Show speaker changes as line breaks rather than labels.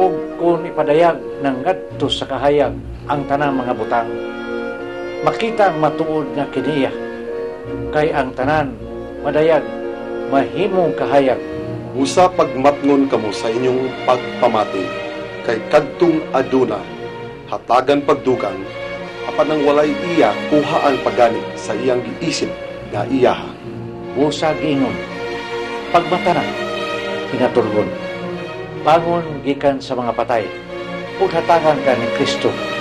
ug kung ipadayag ng ngadto sa kahayag ang tanang mga butang, makita ang matuod nga kiniya, kay ang tanan madayag mahimong kahayag.
Usa pagmatngon kamo sa inyong pagpamati, kay kadtong aduna, hatagan pagdugang, apan nang walay iya kuhaan pagani sa iyang giisip nga iyaha.
Busa giingon, pagmatanan, pinatulgon, bangon gikan sa mga patay, ug hatagan ka ni Kristo